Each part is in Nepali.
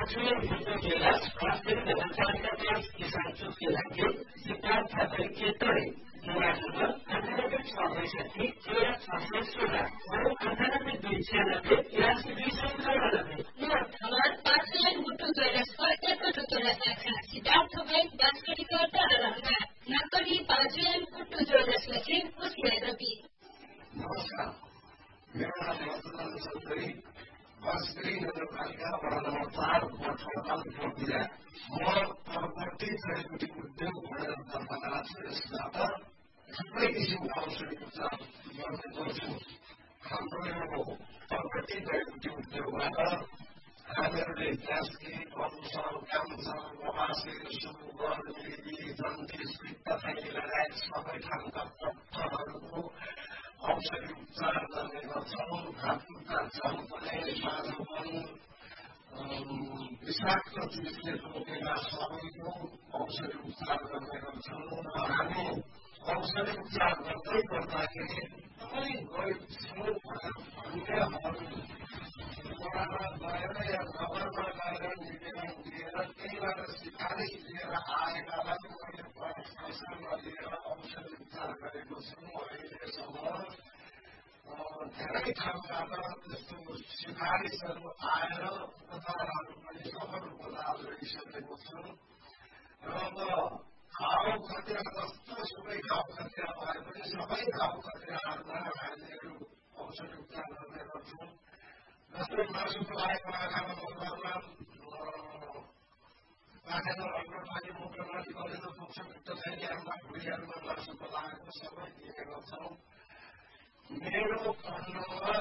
पाँचवें हितोजेलस वास्तविक धर्मचारीका पाँच किसान चुके लागि सिद्धार्थ के तोडे निवासमा 98 13 और 98 296 Thawar Parsalan Guttu Joylas Korteko Tutola Sakha Siddharth Bank Basketiko Taranga Nakari Parsalan Guttu Joylas Lasin Usle Rabi नमस्कार मेरो नाम रतन चौधरी बास्त्री नगरपालिका वडा नम्बर 4 मठवाल जिल्ला म परवर्ती जडीबुटी उद्योग तर्फका छु यसबाट थुप्रै किसिमको औषधि उपचार गर्ने गर्छु हाम्रो यो परवर्ती जडीबुटी उद्योगबाट हामीहरूले ग्यास्ट्रिक अल्सर क्यान्सर बवासिर सुगर मिर्गी जन्डिस पित्त थैली लगायत सबै खालका पत्थरहरूको औषधि उपचार गर्ने गर्छौँ घातुका झम्पने माझोपन विषाक्त चिजले रोकेका सबैको औषधि उपचार गर्ने गर्छौँ र हामी औषधि उपचार गर्दै गर्दाखेरि कुनै गरिब छेउ अन्यहरू वडामा गएर या नगरमा गएर निवेदन दिएर त्यहीबाट सिफारिस लिएर आएकालाई मैले पैसा नदिएर औषधि उपचार गरेको छु अहिलेसम्म धेरै ठाउँबाट त्यस्तो सिफारिसहरू आएर उपचारहरू पनि सफल उपचार गरिसकेको छु र म घाउ खतिरा जस्तो सुकै घाउ खतिरा भए पनि सबै घाउ खतिराहरूमा हामीहरू औषधि उपचार गर्ने गर्छौँ जस्तै मासुको लागेको आँखामा मकरमा आँखामा अग्रपाली मुखमाथि कलेजो पुग्छ पित्त थैलीहरूमा भुँडीहरूमा मासुको लागेको सबै दिने गर्छौँ मेरो फोन नम्बर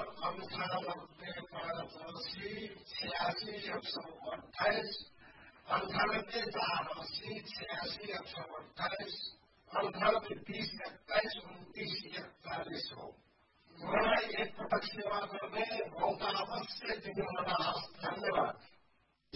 98 86 128 98 480 86 128 98 20 21 29 41 हो मलाई एकपटक सेवा गर्ने मौका अवश्य दिनु होला धन्यवाद